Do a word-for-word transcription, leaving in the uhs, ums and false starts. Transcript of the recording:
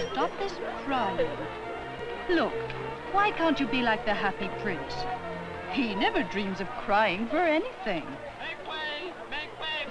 stop this crying. Look, why can't you be like the Happy Prince? He never dreams of crying for anything.